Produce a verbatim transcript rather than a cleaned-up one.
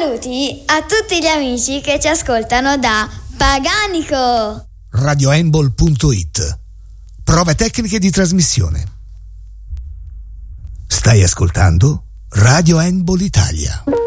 Saluti a tutti gli amici che ci ascoltano da Paganico. radio handball punto it. Prove tecniche di trasmissione. Stai ascoltando Radio Handball Italia.